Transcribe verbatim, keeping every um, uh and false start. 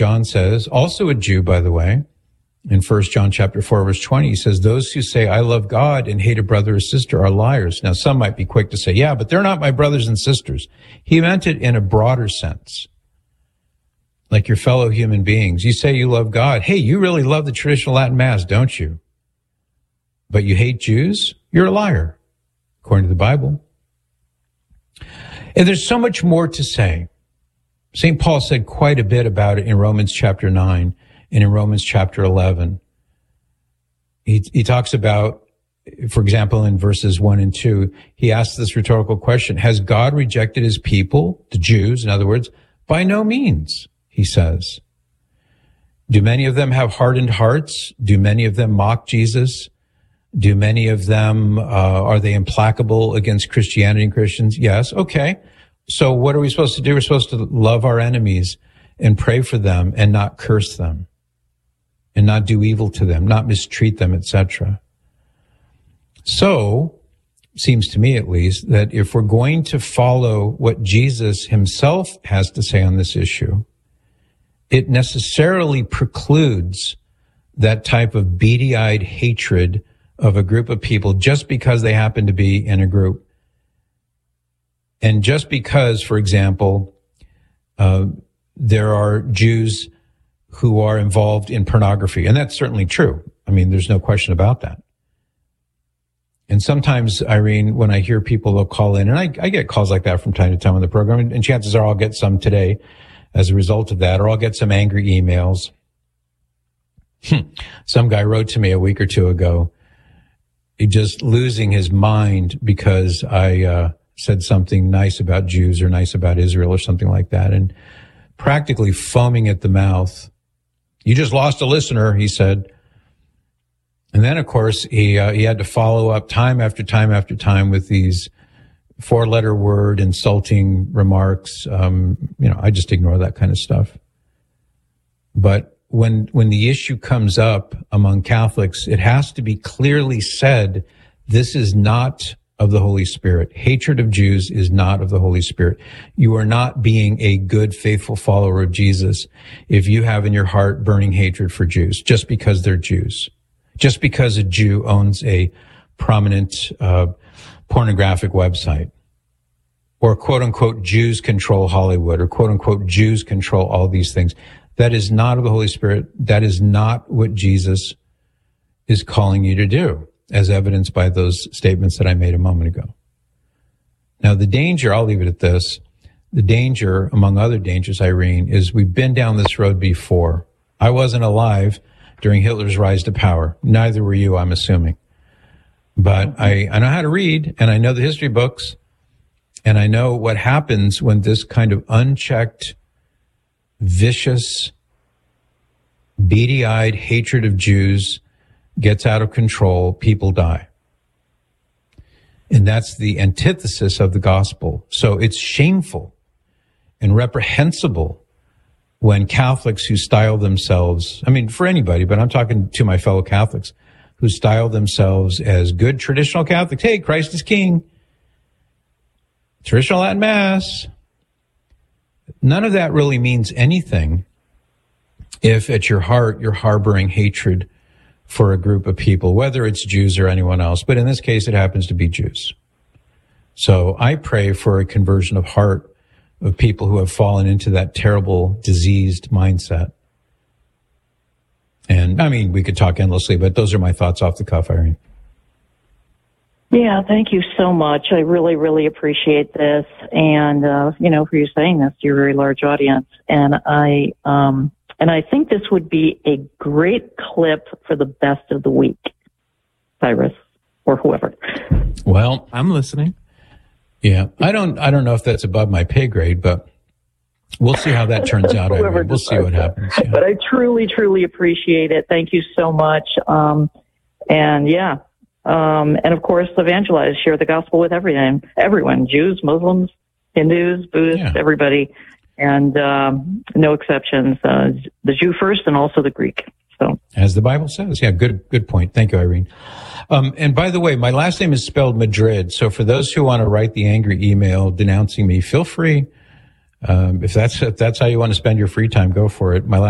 John says, also a Jew, by the way, in First John chapter four, verse twenty, he says, those who say, I love God and hate a brother or sister are liars. Now, some might be quick to say, yeah, but they're not my brothers and sisters. He meant it in a broader sense, like your fellow human beings. You say you love God. Hey, you really love the traditional Latin Mass, don't you? But you hate Jews? You're a liar, according to the Bible. And there's so much more to say. Saint Paul said quite a bit about it in Romans chapter nine and in Romans chapter eleven. He, he talks about, for example, in verses one and two, he asks this rhetorical question, has God rejected his people, the Jews, in other words? By no means, he says. Do many of them have hardened hearts? Do many of them mock Jesus? Do many of them, uh, are they implacable against Christianity and Christians? Yes. Okay. So what are we supposed to do? We're supposed to love our enemies and pray for them and not curse them and not do evil to them, not mistreat them, et cetera. So, seems to me at least, that if we're going to follow what Jesus himself has to say on this issue, it necessarily precludes that type of beady-eyed hatred of a group of people just because they happen to be in a group. And just because, for example, uh, there are Jews who are involved in pornography, and that's certainly true. I mean, there's no question about that. And sometimes, Irene, when I hear people, they'll call in, and I, I get calls like that from time to time on the program, and chances are I'll get some today as a result of that, or I'll get some angry emails. Some guy wrote to me a week or two ago, he just losing his mind because I uh said something nice about Jews or nice about Israel or something like that, and practically foaming at the mouth. You just lost a listener, he said. And then, of course, he uh, he had to follow up time after time after time with these four-letter word insulting remarks. Um, you know, I just ignore that kind of stuff. But when when the issue comes up among Catholics, it has to be clearly said, this is not of the Holy Spirit. Hatred of Jews is not of the Holy Spirit. You are not being a good, faithful follower of Jesus if you have in your heart burning hatred for Jews, just because they're Jews. Just because a Jew owns a prominent uh, pornographic website, or quote-unquote Jews control Hollywood, or quote-unquote Jews control all these things. That is not of the Holy Spirit. That is not what Jesus is calling you to do, as evidenced by those statements that I made a moment ago. Now, the danger, I'll leave it at this, the danger, among other dangers, Irene, is we've been down this road before. I wasn't alive during Hitler's rise to power. Neither were you, I'm assuming. But I, I know how to read, and I know the history books, and I know what happens when this kind of unchecked, vicious, beady-eyed hatred of Jews gets out of control. People die. And that's the antithesis of the gospel. So it's shameful and reprehensible when Catholics who style themselves, I mean, for anybody, but I'm talking to my fellow Catholics, who style themselves as good traditional Catholics. Hey, Christ is King. Traditional Latin Mass. None of that really means anything if at your heart you're harboring hatred for a group of people, whether it's Jews or anyone else. But in this case, it happens to be Jews. So I pray for a conversion of heart of people who have fallen into that terrible, diseased mindset. And I mean, we could talk endlessly, but those are my thoughts off the cuff, Irene. Yeah, thank you so much. I really, really appreciate this. And, uh, you know, for you saying this to your very large audience. And I, um, and I think this would be a great clip for the best of the week, Cyrus, or whoever. Well, I'm listening. Yeah, I don't, I don't know if that's above my pay grade, but we'll see how that turns out. I mean, we'll see what happens. Yeah. But I truly, truly appreciate it. Thank you so much. Um, and yeah, um, and of course, evangelize, share the gospel with everyone, everyone, Jews, Muslims, Hindus, Buddhists, yeah. everybody, and um, no exceptions. Uh, the Jew first, and also the Greek. So, as the Bible says, yeah, good, good point. Thank you, Irene. Um, and by the way, my last name is spelled Madrid. So for those who want to write the angry email denouncing me, feel free. Um, if that's if that's how you want to spend your free time, go for it. My last